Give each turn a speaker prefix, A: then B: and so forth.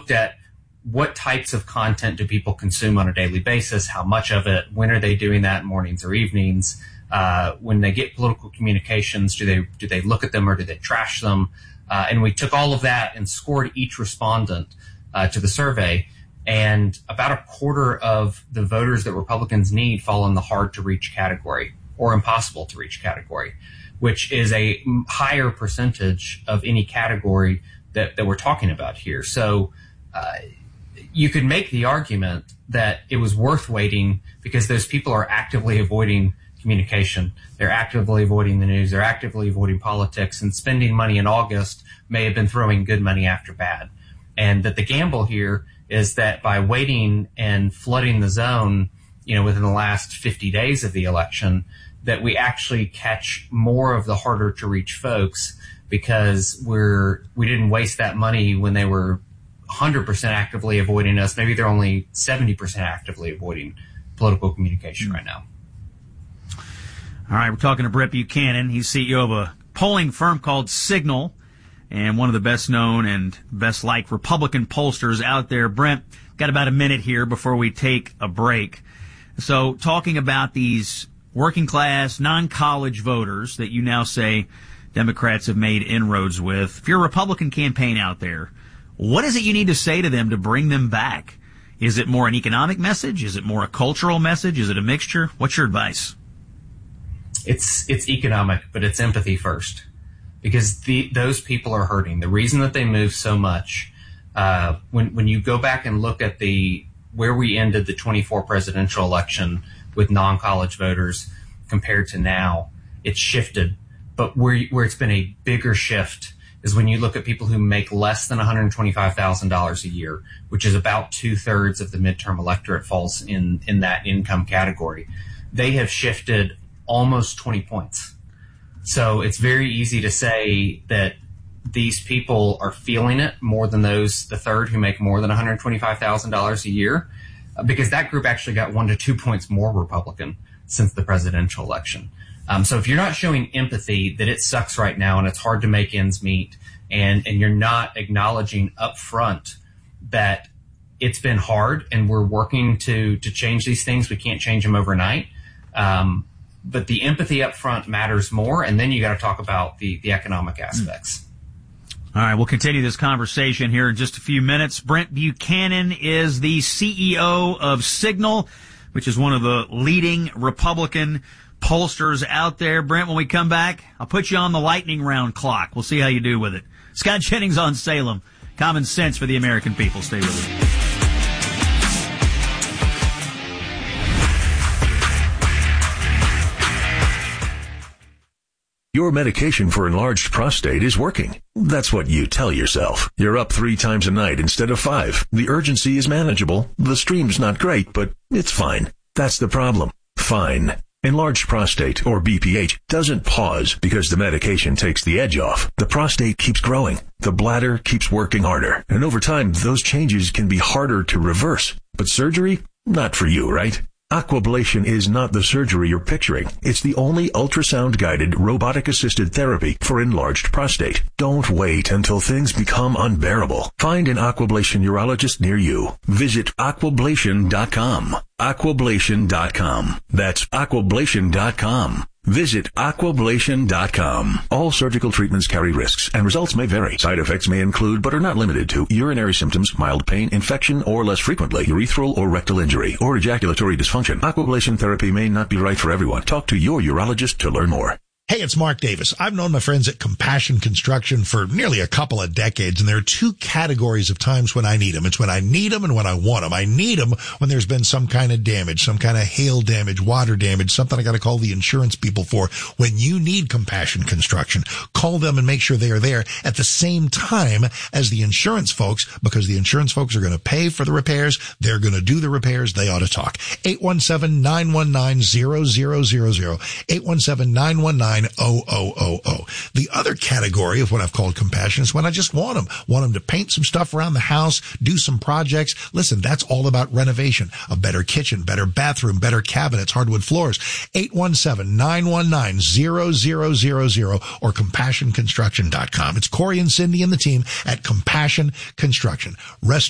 A: looked at what types of content do people consume on a daily basis, how much of it, when are they doing that, mornings or evenings, when they get political communications, do they look at them or do they trash them? And we took all of that and scored each respondent to the survey. And about a quarter of the voters that Republicans need fall in the hard to reach category or impossible to reach category, which is a higher percentage of any category that we're talking about here. So you could make the argument that it was worth waiting because those people are actively avoiding communication. They're actively avoiding the news. They're actively avoiding politics, and spending money in August may have been throwing good money after bad. And that the gamble here is that by waiting and flooding the zone, within the last 50 days of the election, that we actually catch more of the harder to reach folks because we didn't waste that money when they were 100% actively avoiding us. Maybe they're only 70% actively avoiding political communication right now.
B: All right, we're talking to Bret Buchanan. He's CEO of a polling firm called Signal and one of the best known and best liked Republican pollsters out there. Brent, got about a minute here before we take a break. So talking about these working class, non-college voters that you now say Democrats have made inroads with. If you're a Republican campaign out there, what is it you need to say to them to bring them back? Is it more an economic message? Is it more a cultural message? Is it a mixture? What's your advice?
A: It's economic, but it's empathy first, because those people are hurting. The reason that they move so much, when you go back and look at where we ended the 24 presidential election with non-college voters compared to now, it's shifted. But where it's been a bigger shift is when you look at people who make less than $125,000 a year, which is about 2/3 of the midterm electorate falls in that income category. They have shifted almost 20 points. So it's very easy to say that these people are feeling it more than the third who make more than $125,000 a year, because that group actually got 1 to 2 points more Republican since the presidential election. So if you're not showing empathy that it sucks right now and it's hard to make ends meet, and you're not acknowledging up front that it's been hard and we're working to change these things, we can't change them overnight. But the empathy up front matters more, and then you got to talk about the economic aspects.
B: All right, we'll continue this conversation here in just a few minutes. Bret Buchanan is the CEO of Signal, which is one of the leading Republican pollsters out there. Brent, when we come back, I'll put you on the lightning round clock. We'll see how you do with it. Scott Jennings on Salem. Common sense for the American people. Stay with us.
C: Your medication for enlarged prostate is working. That's what you tell yourself. You're up 3 times a night instead of 5. The urgency is manageable. The stream's not great, but it's fine. That's the problem. Fine. Enlarged prostate, or BPH, doesn't pause because the medication takes the edge off. The prostate keeps growing. The bladder keeps working harder. And over time, those changes can be harder to reverse. But surgery? Not for you, right? Aquablation is not the surgery you're picturing. It's the only ultrasound-guided, robotic-assisted therapy for enlarged prostate. Don't wait until things become unbearable. Find an Aquablation urologist near you. Visit aquablation.com. Aquablation.com. That's aquablation.com. Visit aquablation.com. All surgical treatments carry risks, and results may vary. Side effects may include, but are not limited to, urinary symptoms, mild pain, infection, or less frequently, urethral or rectal injury, or ejaculatory dysfunction. Aquablation therapy may not be right for everyone. Talk to your urologist to learn more.
D: Hey, it's Mark Davis. I've known my friends at Compassion Construction for nearly a couple of decades, and there are 2 categories of times when I need them. It's when I need them and when I want them. I need them when there's been some kind of damage, some kind of hail damage, water damage, something I got to call the insurance people for. When you need Compassion Construction, call them and make sure they are there at the same time as the insurance folks, because the insurance folks are going to pay for the repairs. They're going to do the repairs. They ought to talk. 817-919-0000. 817-919-0000. The other category of what I've called compassion is when I just want them to paint some stuff around the house, do some projects. Listen, that's all about renovation, a better kitchen, better bathroom, better cabinets, hardwood floors. 817-919-0000 or CompassionConstruction.com. It's Corey and Cindy and the team at Compassion Construction.